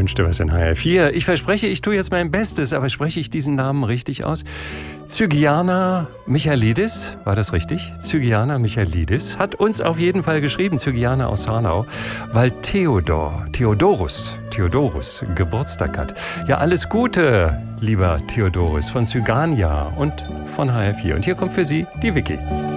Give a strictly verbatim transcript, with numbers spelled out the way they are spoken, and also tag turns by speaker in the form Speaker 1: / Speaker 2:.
Speaker 1: wünschte was in H R vier. Ich verspreche, ich tue jetzt mein Bestes, aber spreche ich diesen Namen richtig aus? Zygiana Michalidis, war das richtig? Zygiana Michalidis hat uns auf jeden Fall geschrieben, Zygiana aus Hanau, weil Theodor, Theodorus, Theodorus Geburtstag hat. Ja, alles Gute, lieber Theodorus von Zygania und von H R vier. Und hier kommt für Sie die Vicky.